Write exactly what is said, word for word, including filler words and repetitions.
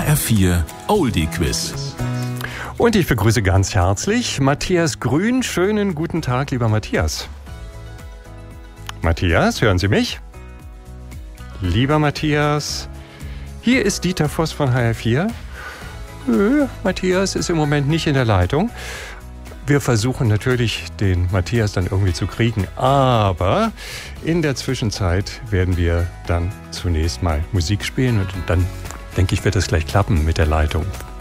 R vier Oldie Quiz. Und ich begrüße ganz herzlich Matthias Grün. Schönen guten Tag, lieber Matthias. Matthias, hören Sie mich? Lieber Matthias, hier ist Dieter Voss von H R vier. Äh, Matthias ist im Moment nicht in der Leitung. Wir versuchen natürlich, den Matthias dann irgendwie zu kriegen, aber in der Zwischenzeit werden wir dann zunächst mal Musik spielen und dann, denke ich, wird es gleich klappen mit der Leitung.